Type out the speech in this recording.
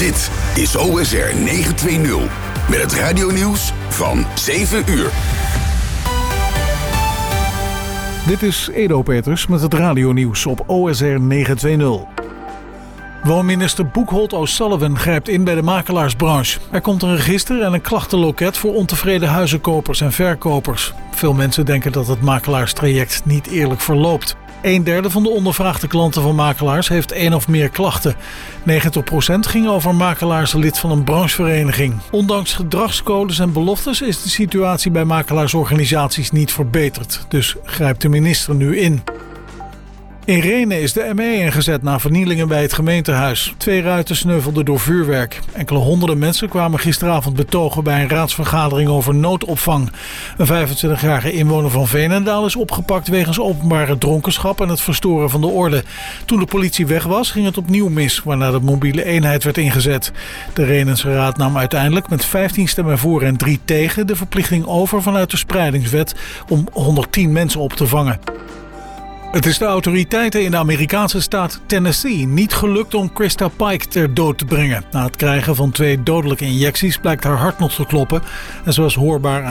Dit is OSR 920 met het radionieuws van 7 uur. Dit is Edo Peters met het radionieuws op OSR 920. Woonminister Boekholt O'Sullivan grijpt in bij de makelaarsbranche. Er komt een register en een klachtenloket voor ontevreden huizenkopers en verkopers. Veel mensen denken dat het makelaarstraject niet eerlijk verloopt. 1/3 van de ondervraagde klanten van makelaars heeft 1 of meer klachten. 90% ging over makelaars lid van een branchevereniging. Ondanks gedragscodes en beloftes is de situatie bij makelaarsorganisaties niet verbeterd. Dus grijpt de minister nu in. In Rhenen is de ME ingezet na vernielingen bij het gemeentehuis. 2 ruiten sneuvelden door vuurwerk. Enkele honderden mensen kwamen gisteravond betogen bij een raadsvergadering over noodopvang. Een 25-jarige inwoner van Veenendaal is opgepakt wegens openbare dronkenschap en het verstoren van de orde. Toen de politie weg was, ging het opnieuw mis, waarna de mobiele eenheid werd ingezet. De Rhenense raad nam uiteindelijk met 15 stemmen voor en 3 tegen de verplichting over vanuit de spreidingswet om 110 mensen op te vangen. Het is de autoriteiten in de Amerikaanse staat Tennessee niet gelukt om Krista Pike ter dood te brengen. Na het krijgen van 2 dodelijke injecties blijkt haar hart nog te kloppen en ze was hoorbaar